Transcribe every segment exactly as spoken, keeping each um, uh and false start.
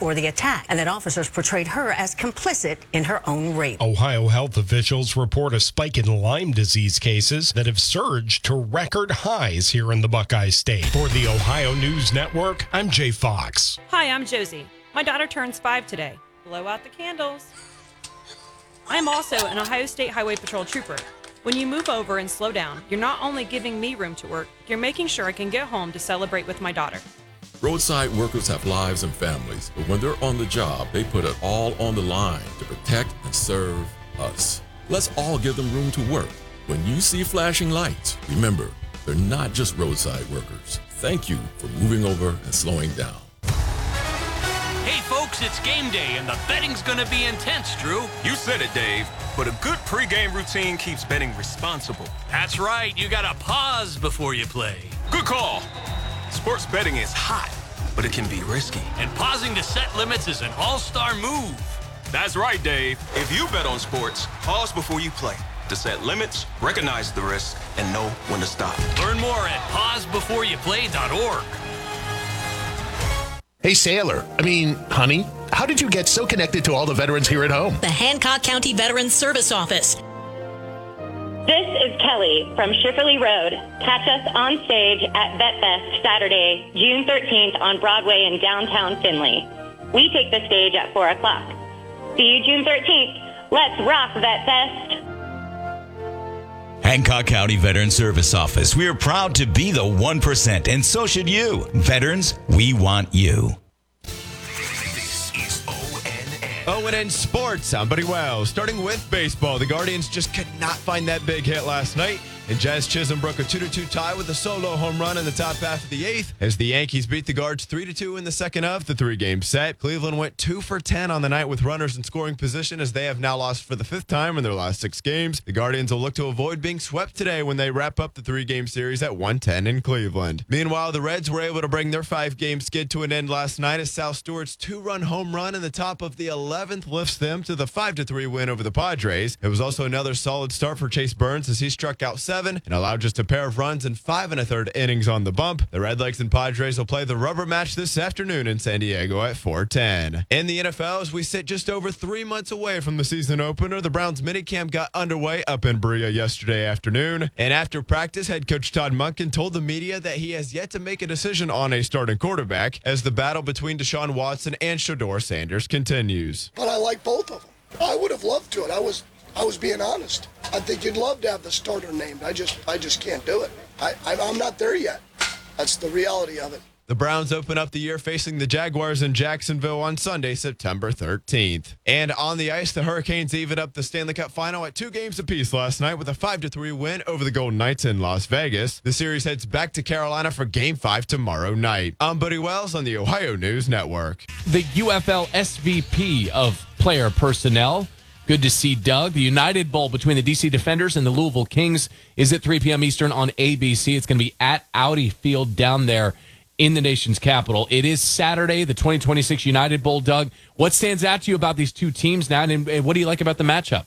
before the attack and that officers portrayed her as complicit in her own rape. Ohio health officials report a spike in Lyme disease cases that have surged to record highs here in the Buckeye State. For the Ohio News Network, I'm Jay Fox. Hi, I'm Josie. My daughter turns five today. Blow out the candles. I'm also an Ohio State Highway Patrol trooper. When you move over and slow down, you're not only giving me room to work, you're making sure I can get home to celebrate with my daughter. Roadside workers have lives and families, but when they're on the job, they put it all on the line to protect and serve us. Let's all give them room to work. When you see flashing lights, remember, they're not just roadside workers. Thank you for moving over and slowing down. Hey folks, it's game day and the betting's gonna be intense, Drew. You said it, Dave, but a good pregame routine keeps betting responsible. That's right, you gotta pause before you play. Good call. Sports betting is hot, but it can be risky. And pausing to set limits is an all-star move. That's right, Dave. If you bet on sports, pause before you play to set limits, recognize the risk, and know when to stop. Learn more at pause before you play dot org. Hey, Sailor, I mean, honey, how did you get so connected to all the veterans here at home? The Hancock County Veterans Service Office. This is Kelly from Schifferly Road. Catch us on stage at VetFest Saturday, June thirteenth on Broadway in downtown Findlay. We take the stage at four o'clock. See you June thirteenth. Let's rock VetFest. Hancock County Veteran Service Office. We are proud to be the one percent, and so should you. Veterans, we want you. This is O N N. O N N Sports. I'm Buddy Wells. Starting with baseball, the Guardians just could not find that big hit last night. And Jazz Chisholm broke a two to two tie with a solo home run in the top half of the eighth as the Yankees beat the Guards three to two in the second of the three-game set. Cleveland went two for ten on the night with runners in scoring position as they have now lost for the fifth time in their last six games. The Guardians will look to avoid being swept today when they wrap up the three-game series at one ten in Cleveland. Meanwhile, the Reds were able to bring their five-game skid to an end last night as Sal Stewart's two-run home run in the top of the eleventh lifts them to the five to three win over the Padres. It was also another solid start for Chase Burns as he struck out seven and allowed just a pair of runs and five and a third innings on the bump. The Redlegs and Padres will play the rubber match this afternoon in San Diego at four ten. In the N F L, as we sit just over three months away from the season opener, the Browns minicamp got underway up in Berea yesterday afternoon. And after practice, head coach Todd Monken told the media that he has yet to make a decision on a starting quarterback as the battle between Deshaun Watson and Shedeur Sanders continues. But I like both of them. I would have loved to it. I was I was being honest. I think you'd love to have the starter named. I just I just can't do it. I, I, I'm not there yet. That's the reality of it. The Browns open up the year facing the Jaguars in Jacksonville on Sunday, September thirteenth. And on the ice, the Hurricanes even up the Stanley Cup final at two games apiece last night with a five to three win over the Golden Knights in Las Vegas. The series heads back to Carolina for Game five tomorrow night. I'm Buddy Wells on the Ohio News Network. The U F L S V P of player personnel. Good to see Doug. The United Bowl between the D C Defenders and the Louisville Kings is at three p.m. Eastern on A B C. It's going to be at Audi Field down there in the nation's capital. It is Saturday, the twenty twenty-six United Bowl. Doug, what stands out to you about these two teams now, and what do you like about the matchup?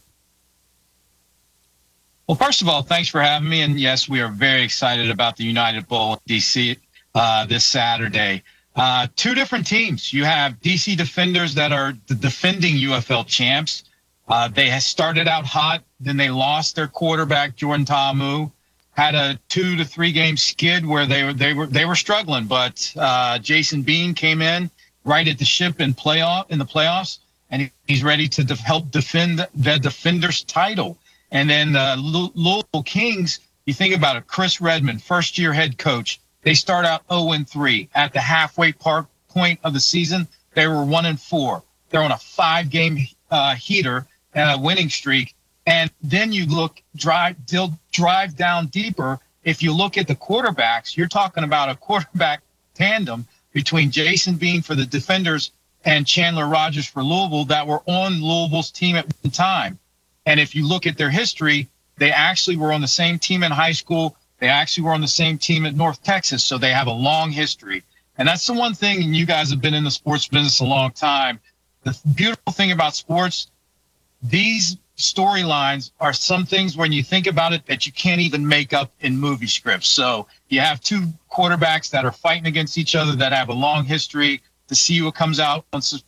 Well, first of all, thanks for having me. And yes, we are very excited about the United Bowl in D C uh, this Saturday. Uh, two different teams. You have D C Defenders that are the defending U F L champs. Uh, they had started out hot, then they lost their quarterback, Jordan Ta'amu, had a two to three game skid where they were they were they were struggling, but uh, Jason Bean came in, righted the ship in playoff in the playoffs, and he's ready to def- help defend the Defenders title. And then uh, Louisville Kings, you think about it, Chris Redmond, first year head coach. They start out oh and three at the halfway part point of the season. They were one and four. They're on a five game uh, heater. Uh, winning streak, and then you look drive drive down deeper. If you look at the quarterbacks, you're talking about a quarterback tandem between Jason Bean for the Defenders and Chandler Rogers for Louisville that were on Louisville's team at the time. And if you look at their history, they actually were on the same team in high school. They actually were on the same team at North Texas, so they have a long history. And that's the one thing, and you guys have been in the sports business a long time. The beautiful thing about sports, these storylines are some things when you think about it that you can't even make up in movie scripts. So you have two quarterbacks that are fighting against each other that have a long history. To see what comes out on